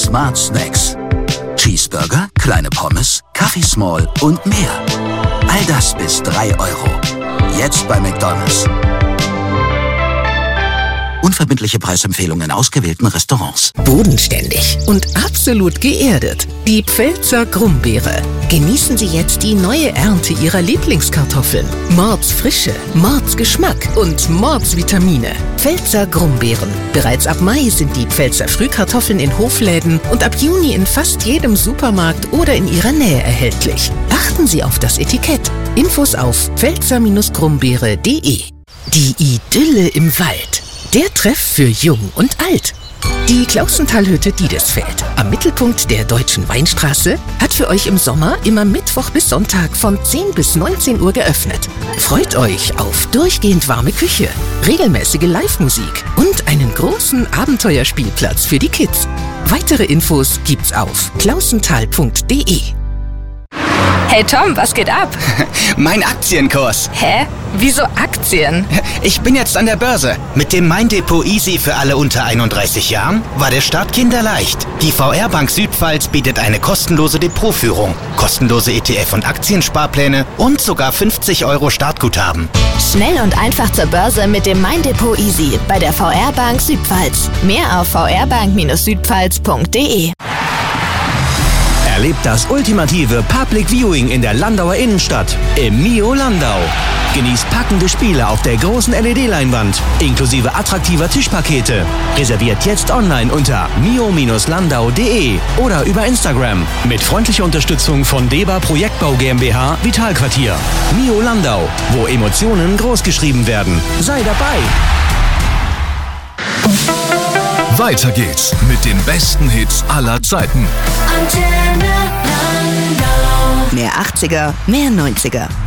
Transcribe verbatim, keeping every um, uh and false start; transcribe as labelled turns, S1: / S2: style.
S1: Smart Snacks. Cheeseburger, kleine Pommes, Kaffee Small und mehr. All das bis drei Euro. Jetzt bei McDonald's. Unverbindliche Preisempfehlungen in ausgewählten Restaurants.
S2: Bodenständig und absolut geerdet. Die Pfälzer Grumbeere. Genießen Sie jetzt die neue Ernte Ihrer Lieblingskartoffeln. Mordsfrische, Mordsgeschmack und Mordsvitamine. Pfälzer Grumbeeren. Bereits ab Mai sind die Pfälzer Frühkartoffeln in Hofläden und ab Juni in fast jedem Supermarkt oder in Ihrer Nähe erhältlich. Achten Sie auf das Etikett. Infos auf pfälzer grumbeere punkt de. Die Idylle im Wald. Der Treff für Jung und Alt. Die Klausentalhütte Diedesfeld am Mittelpunkt der Deutschen Weinstraße hat für euch im Sommer immer Mittwoch bis Sonntag von zehn bis neunzehn Uhr geöffnet. Freut euch auf durchgehend warme Küche, regelmäßige Live-Musik und einen großen Abenteuerspielplatz für die Kids. Weitere Infos gibt's auf klausental punkt de.
S3: Hey Tom, was geht ab?
S4: Mein Aktienkurs.
S3: Hä? Wieso Aktien?
S4: Ich bin jetzt an der Börse. Mit dem Mein Depot Easy für alle unter einunddreißig Jahren war der Start kinderleicht. Die V R Bank Südpfalz bietet eine kostenlose Depotführung, kostenlose E T F- und Aktiensparpläne und sogar fünfzig Euro Startguthaben.
S5: Schnell und einfach zur Börse mit dem Mein Depot Easy bei der V R Bank Südpfalz. Mehr auf v r bank südpfalz punkt de.
S6: Erlebt das ultimative Public Viewing in der Landauer Innenstadt im Mio Landau. Genießt packende Spiele auf der großen L E D-Leinwand, inklusive attraktiver Tischpakete. Reserviert jetzt online unter mio landau punkt de oder über Instagram. Mit freundlicher Unterstützung von Deba Projektbau GmbH Vitalquartier. Mio Landau, wo Emotionen großgeschrieben werden. Sei dabei!
S7: Weiter geht's mit den besten Hits aller Zeiten.
S8: Mehr achtziger, mehr neunziger.